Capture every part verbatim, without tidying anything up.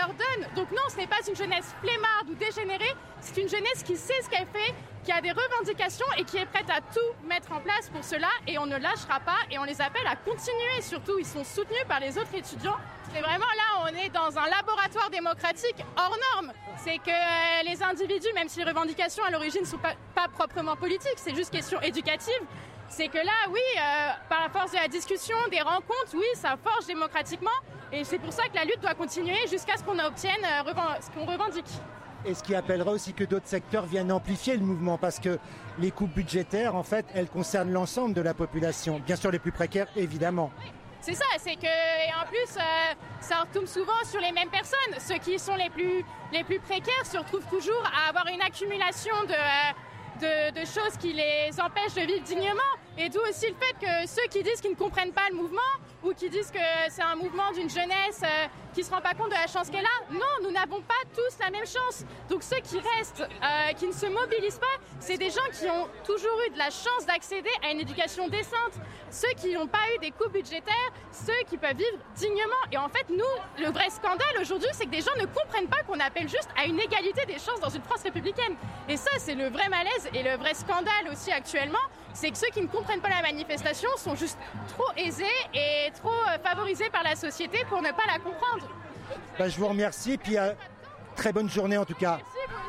leur donne. Donc non, ce n'est pas une jeunesse flemmarde ou dégénérée, c'est une jeunesse qui sait ce qu'elle fait, qui a des revendications et qui est prête à tout mettre en place pour cela, et on ne lâchera pas et on les appelle à continuer. Surtout, ils sont soutenus par les autres étudiants. Et vraiment là, on est dans un laboratoire démocratique hors norme. C'est que euh, les individus, même si les revendications à l'origine ne sont pas, pas proprement politiques, c'est juste question éducative, c'est que là, oui, euh, par la force de la discussion, des rencontres, oui, ça forge démocratiquement. Et c'est pour ça que la lutte doit continuer jusqu'à ce qu'on obtienne euh, reven- ce qu'on revendique. Et ce qui appellera aussi que d'autres secteurs viennent amplifier le mouvement, parce que les coupes budgétaires, en fait, elles concernent l'ensemble de la population. Bien sûr, les plus précaires, évidemment. C'est ça, c'est que, et en plus, euh, ça retombe souvent sur les mêmes personnes. Ceux qui sont les plus, les plus précaires se retrouvent toujours à avoir une accumulation de, euh, de, de choses qui les empêchent de vivre dignement. Et d'où aussi le fait que ceux qui disent qu'ils ne comprennent pas le mouvement, ou qui disent que c'est un mouvement d'une jeunesse euh, qui ne se rend pas compte de la chance qu'elle a. Non, nous n'avons pas tous la même chance. Donc ceux qui restent, euh, qui ne se mobilisent pas, c'est des gens qui ont toujours eu de la chance d'accéder à une éducation décente. Ceux qui n'ont pas eu des coûts budgétaires, ceux qui peuvent vivre dignement. Et en fait, nous, le vrai scandale aujourd'hui, c'est que des gens ne comprennent pas qu'on appelle juste à une égalité des chances dans une France républicaine. Et ça, c'est le vrai malaise et le vrai scandale aussi actuellement. C'est que ceux qui ne comprennent pas la manifestation sont juste trop aisés et trop euh, favorisés par la société pour ne pas la comprendre. Bah, je vous remercie, et puis euh, très bonne journée en tout cas. Merci, vous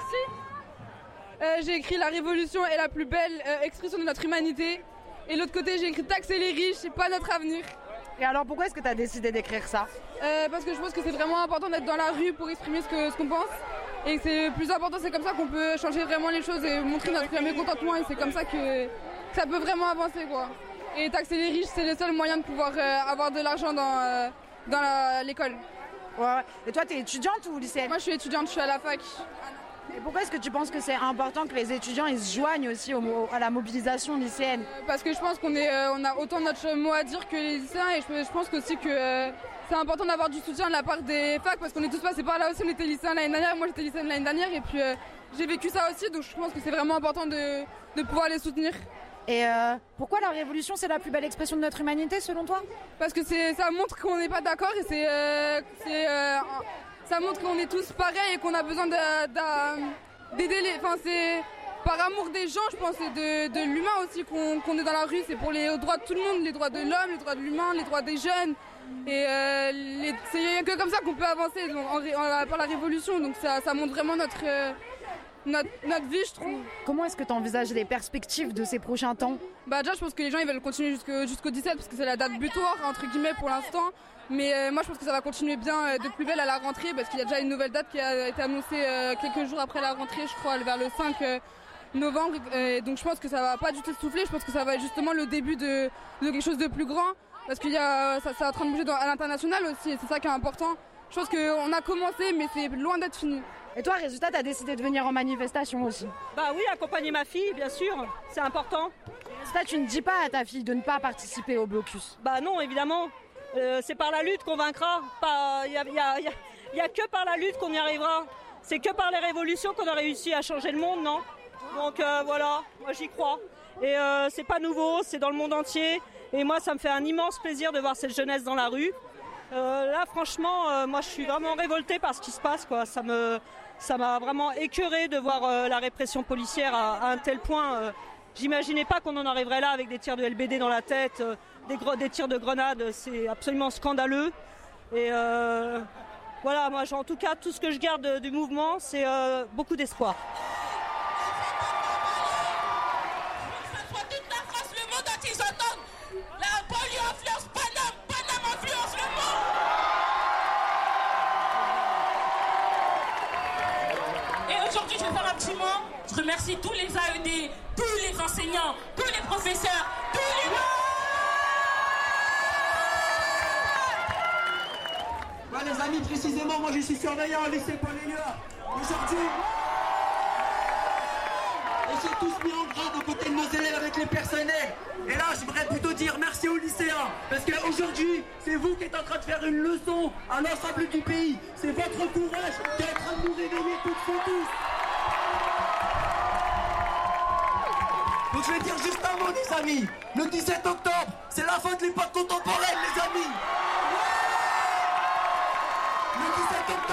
aussi. Euh, j'ai écrit La révolution est la plus belle euh, expression de notre humanité. Et l'autre côté, j'ai écrit Taxer les riches, c'est pas notre avenir. Et alors pourquoi est-ce que tu as décidé d'écrire ça ? euh, Parce que je pense que c'est vraiment important d'être dans la rue pour exprimer ce, que, ce qu'on pense. Et que c'est plus important, c'est comme ça qu'on peut changer vraiment les choses et montrer notre mécontentement. Et c'est comme ça que ça peut vraiment avancer, quoi. Et taxer les riches, c'est le seul moyen de pouvoir euh, avoir de l'argent dans, euh, dans la, l'école. Ouais, ouais. Et toi, t'es étudiante ou lycéenne ? Moi, je suis étudiante, je suis à la fac. Et pourquoi est-ce que tu penses que c'est important que les étudiants ils se joignent aussi au, à la mobilisation lycéenne ? euh, Parce que je pense qu'on est, euh, on a autant notre mot à dire que les lycéens, et je, je pense aussi que euh, c'est important d'avoir du soutien de la part des facs, parce qu'on est tous passés par là aussi. On était lycéens l'année dernière, moi j'étais lycéenne l'année dernière, et puis euh, j'ai vécu ça aussi, donc je pense que c'est vraiment important de, de pouvoir les soutenir. Et euh, pourquoi la révolution c'est la plus belle expression de notre humanité selon toi ? Parce que c'est, ça montre qu'on n'est pas d'accord, et c'est, euh, c'est, euh, ça montre qu'on est tous pareils et qu'on a besoin de, de, d'aider les... Enfin, c'est par amour des gens, je pense, et de, de l'humain aussi qu'on, qu'on est dans la rue. C'est pour les droits de tout le monde, les droits de l'homme, les droits de l'humain, les droits des jeunes. Et euh, les, c'est que comme ça qu'on peut avancer donc, en, en, par la révolution. Donc ça, ça montre vraiment notre... Euh, Notre, notre vie, je trouve. Comment est-ce que tu envisages les perspectives de ces prochains temps ? Bah déjà, je pense que les gens ils veulent continuer jusqu'au, jusqu'au dix-sept parce que c'est la date butoir entre guillemets pour l'instant. Mais euh, moi, je pense que ça va continuer bien euh, de plus belle à la rentrée parce qu'il y a déjà une nouvelle date qui a été annoncée euh, quelques jours après la rentrée, je crois, vers le cinq novembre. Euh, donc je pense que ça va pas du tout souffler. Je pense que ça va être justement le début de, de quelque chose de plus grand parce qu'il y a ça, ça est en train de bouger dans, à l'international aussi. Et c'est ça qui est important. Je pense qu'on a commencé, mais c'est loin d'être fini. Et toi, résultat, t'as décidé de venir en manifestation aussi ? Bah oui, accompagner ma fille, bien sûr, c'est important. Résultat, tu ne dis pas à ta fille de ne pas participer au blocus ? Bah non, évidemment, euh, c'est par la lutte qu'on vaincra. Il n'y a, y a, y a, y a que par la lutte qu'on y arrivera. C'est que par les révolutions qu'on a réussi à changer le monde, non ? Donc euh, voilà, moi j'y crois. Et euh, c'est pas nouveau, c'est dans le monde entier. Et moi, ça me fait un immense plaisir de voir cette jeunesse dans la rue. Euh, là, franchement, euh, moi je suis vraiment révoltée par ce qui se passe, quoi. Ça me... Ça m'a vraiment écœuré de voir euh, la répression policière à, à un tel point. Euh, j'imaginais pas qu'on en arriverait là avec des tirs de L B D dans la tête, euh, des, gros, des tirs de grenades. C'est absolument scandaleux. Et euh, voilà, moi, en tout cas, tout ce que je garde de, du mouvement, c'est euh, beaucoup d'espoir. Aujourd'hui, je vais faire un petit mot. Je remercie tous les A E D, tous les enseignants, tous les professeurs, tous les... Bah, les amis, précisément, moi je suis surveillant au lycée Paul-Éluard. Aujourd'hui, on s'est tous mis en grave aux côtés de nos élèves avec les personnels. Et là, j'aimerais plutôt dire merci aux lycéens. Parce qu'aujourd'hui, c'est vous qui êtes en train de faire une leçon à l'ensemble du pays. C'est votre courage qui est en train de nous réveiller toutes et tous. Donc je vais dire juste un mot, les amis. Le dix-sept octobre, c'est la fin de l'époque contemporaine, les amis.